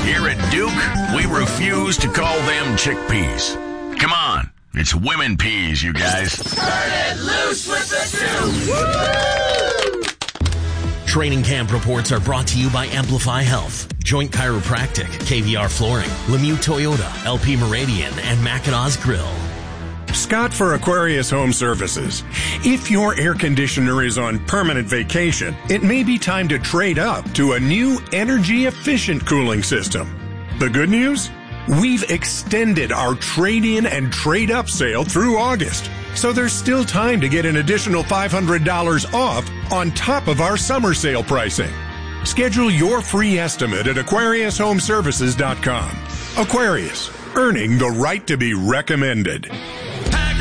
Here at Duke, we refuse to call them chickpeas. Come on, it's women peas, you guys. Turn it loose with the Duke! Training camp reports are brought to you by Amplify Health, Joint Chiropractic, KVR Flooring, Lemieux Toyota, LP Meridian, and Mackinac Grill. Scott for Aquarius Home Services. If your air conditioner is on permanent vacation, it may be time to trade up to a new energy-efficient cooling system. The good news? We've extended our trade-in and trade-up sale through August, so there's still time to get an additional $500 off on top of our summer sale pricing. Schedule your free estimate at AquariusHomeservices.com. Aquarius, earning the right to be recommended.